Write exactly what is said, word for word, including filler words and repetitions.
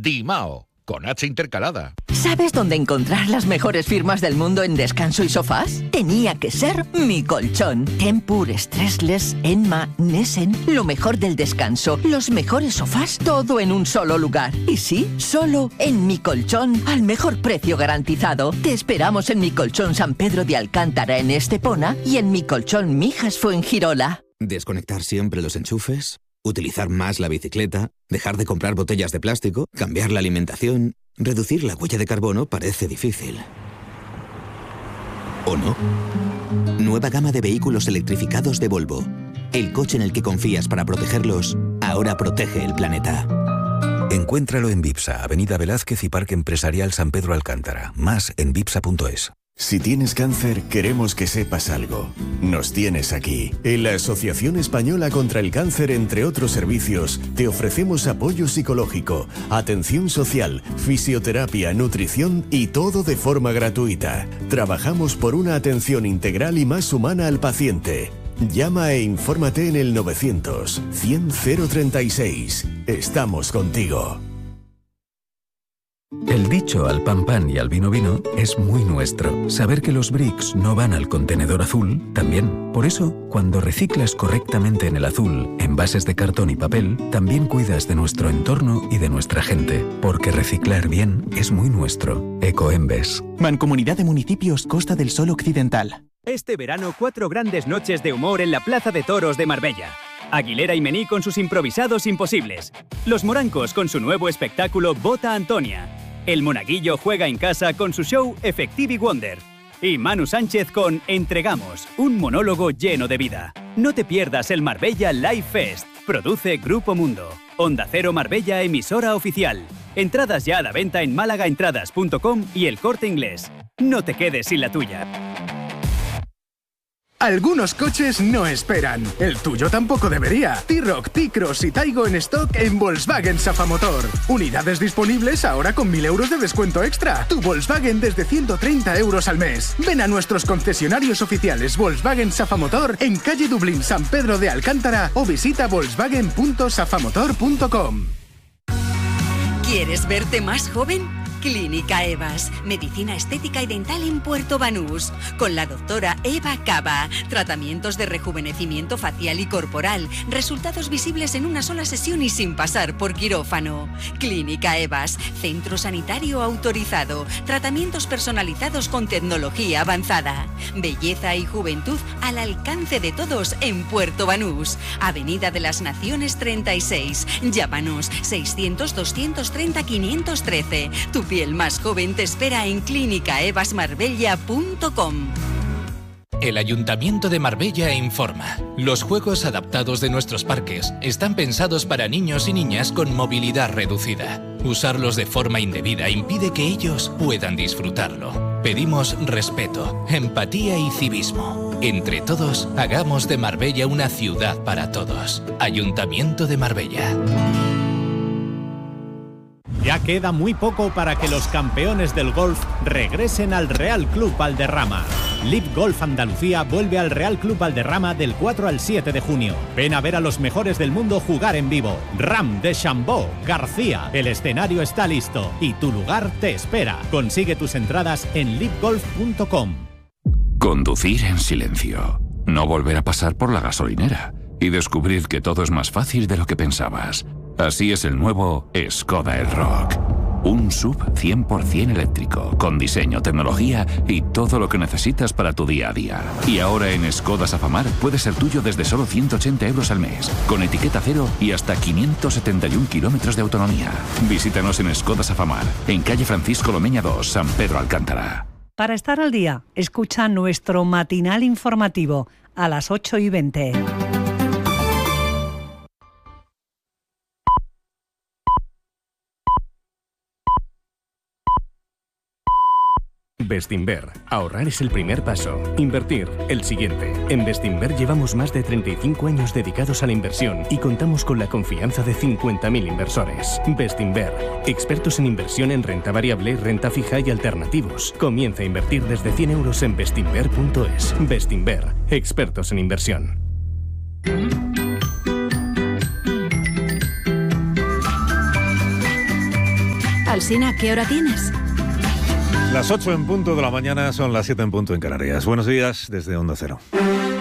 Dimao, con H intercalada. ¿Sabes dónde encontrar las mejores firmas del mundo en descanso y sofás? Tenía que ser Mi Colchón. Tempur, Stressless, Enma, Nessen, lo mejor del descanso, los mejores sofás, todo en un solo lugar. Y sí, solo en Mi Colchón, al mejor precio garantizado. Te esperamos en Mi Colchón San Pedro de Alcántara en Estepona y en Mi Colchón Mijas Fuengirola. Desconectar siempre los enchufes, utilizar más la bicicleta, dejar de comprar botellas de plástico, cambiar la alimentación. Reducir la huella de carbono parece difícil. ¿O no? Nueva gama de vehículos electrificados de Volvo. El coche en el que confías para protegerlos, ahora protege el planeta. Encuéntralo en Vipsa, Avenida Velázquez y Parque Empresarial San Pedro Alcántara. Más en vipsa punto es. Si tienes cáncer, queremos que sepas algo. Nos tienes aquí. En la Asociación Española contra el Cáncer, entre otros servicios, te ofrecemos apoyo psicológico, atención social, fisioterapia, nutrición y todo de forma gratuita. Trabajamos por una atención integral y más humana al paciente. Llama e infórmate en el novecientos, cien, cero treinta y seis. Estamos contigo. El dicho al pan pan y al vino vino es muy nuestro. Saber que los bricks no van al contenedor azul, también. Por eso, cuando reciclas correctamente en el azul, envases de cartón y papel, también cuidas de nuestro entorno y de nuestra gente. Porque reciclar bien es muy nuestro. Ecoembes. Mancomunidad de Municipios Costa del Sol Occidental. Este verano, cuatro grandes noches de humor en la Plaza de Toros de Marbella. Aguilera y Mení con sus improvisados imposibles. Los Morancos con su nuevo espectáculo Bota Antonia. El Monaguillo juega en casa con su show Effective Wonder. Y Manu Sánchez con Entregamos, un monólogo lleno de vida. No te pierdas el Marbella Live Fest. Produce Grupo Mundo. Onda Cero Marbella, emisora oficial. Entradas ya a la venta en málaga entradas punto com y El Corte Inglés. No te quedes sin la tuya. Algunos coches no esperan. El tuyo tampoco debería. T-Roc, T-Cross y Taigo en stock en Volkswagen Safamotor. Unidades disponibles ahora con mil euros de descuento extra. Tu Volkswagen desde ciento treinta euros al mes. Ven a nuestros concesionarios oficiales Volkswagen Safamotor en calle Dublín, San Pedro de Alcántara o visita volkswagen punto safamotor punto com. ¿Quieres verte más joven? Clínica Evas, medicina estética y dental en Puerto Banús, con la doctora Eva Cava. Tratamientos de rejuvenecimiento facial y corporal, resultados visibles en una sola sesión y sin pasar por quirófano. Clínica Evas, centro sanitario autorizado, tratamientos personalizados con tecnología avanzada. Belleza y juventud al alcance de todos en Puerto Banús. Avenida de las Naciones treinta y seis. Llámanos seiscientos, doscientos treinta, quinientos trece. Tu piel más joven te espera en clínica evas marbella punto com. El Ayuntamiento de Marbella informa. Los juegos adaptados de nuestros parques están pensados para niños y niñas con movilidad reducida. Usarlos de forma indebida impide que ellos puedan disfrutarlo. Pedimos respeto, empatía y civismo. Entre todos, hagamos de Marbella una ciudad para todos. Ayuntamiento de Marbella. Ya queda muy poco para que los campeones del golf regresen al Real Club Valderrama. Live Golf Andalucía vuelve al Real Club Valderrama del cuatro al siete de junio. Ven a ver a los mejores del mundo jugar en vivo. Ram, Deschambault, García. El escenario está listo y tu lugar te espera. Consigue tus entradas en live golf punto com. Conducir en silencio. No volver a pasar por la gasolinera. Y descubrir que todo es más fácil de lo que pensabas. Así es el nuevo Skoda Elroq. Un S U V cien por ciento eléctrico, con diseño, tecnología y todo lo que necesitas para tu día a día. Y ahora en Skoda Safamar puede ser tuyo desde solo ciento ochenta euros al mes, con etiqueta cero y hasta quinientos setenta y un kilómetros de autonomía. Visítanos en Skoda Safamar, en calle Francisco Lomeña dos, San Pedro Alcántara. Para estar al día, escucha nuestro matinal informativo a las ocho y veinte. Bestinver. Ahorrar es el primer paso. Invertir, el siguiente. En Bestinver llevamos más de treinta y cinco años dedicados a la inversión y contamos con la confianza de cincuenta mil inversores. Bestinver. Expertos en inversión en renta variable, renta fija y alternativos. Comienza a invertir desde cien euros en bestinver punto es. Bestinver. Expertos en inversión. Alsina, ¿qué hora tienes? Las ocho en punto de la mañana, son las siete en punto en Canarias. Buenos días desde Onda Cero.